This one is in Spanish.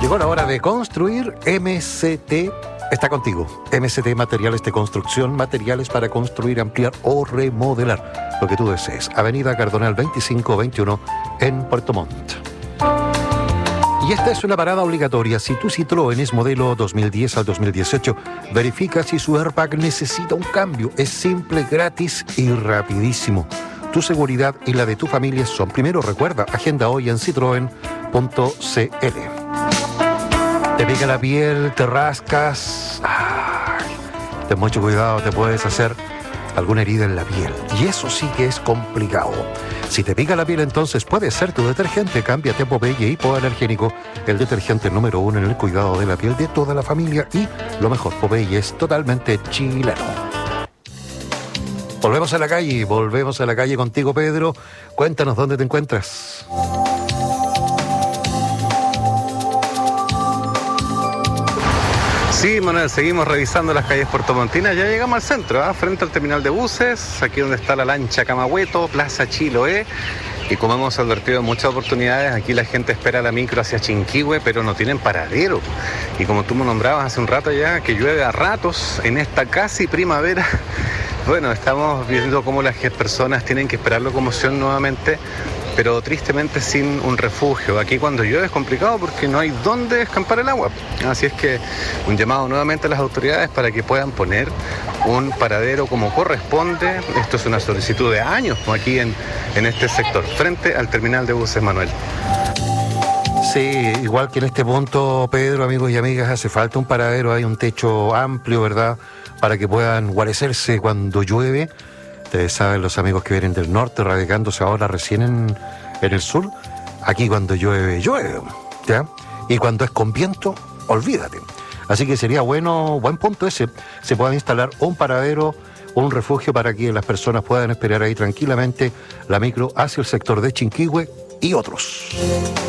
Llegó la hora de construir. MCT está contigo. MCT Materiales de Construcción, materiales para construir, ampliar o remodelar lo que tú desees. Avenida Cardonal 2521 en Puerto Montt. Y esta es una parada obligatoria. Si tu Citroën es modelo 2010 al 2018, verifica si su airbag necesita un cambio. Es simple, gratis y rapidísimo. Tu seguridad y la de tu familia son primero. Recuerda, agenda hoy en citroen.cl. Te pica la piel, te rascas. Ay, ten mucho cuidado, te puedes hacer alguna herida en la piel. Y eso sí que es complicado. Si te pica la piel, entonces puede ser tu detergente. Cámbiate a Popeye Hipoalergénico, el detergente número 1 en el cuidado de la piel de toda la familia. Y lo mejor, Popeye es totalmente chileno. Volvemos a la calle contigo, Pedro. Cuéntanos dónde te encuentras. Sí, Manuel, seguimos revisando las calles puertomontinas. Ya llegamos al centro, frente al terminal de buses, aquí donde está la lancha Camagüeto, Plaza Chiloé. Y como hemos advertido en muchas oportunidades, aquí la gente espera la micro hacia Chinquihue, pero no tienen paradero. Y como tú me nombrabas hace un rato ya, que llueve a ratos en esta casi primavera. Bueno, estamos viendo cómo las personas tienen que esperar locomoción nuevamente, pero tristemente sin un refugio. Aquí cuando llueve es complicado porque no hay dónde escampar el agua. Así es que un llamado nuevamente a las autoridades para que puedan poner un paradero como corresponde. Esto es una solicitud de años aquí en este sector, frente al terminal de buses, Manuel. Sí, igual que en este punto, Pedro, amigos y amigas, hace falta un paradero, hay un techo amplio, ¿verdad?, para que puedan guarecerse cuando llueve. Ustedes saben, los amigos que vienen del norte, radicándose ahora recién en el sur, aquí cuando llueve, ¿ya? Y cuando es con viento, olvídate. Así que sería buen punto ese, se puedan instalar un paradero, un refugio para que las personas puedan esperar ahí tranquilamente la micro hacia el sector de Chinquihue y otros.